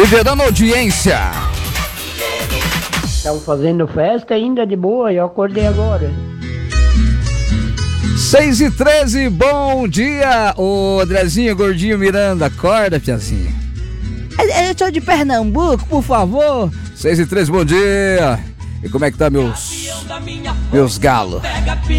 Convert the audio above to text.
Liderando a audiência. Estão fazendo festa ainda de boa, eu acordei agora. 6h13, bom dia, ô Andrezinho Gordinho Miranda, acorda, piazinho. Eu sou de Pernambuco, por favor. 6h13, bom dia. E como é que tá meus galos?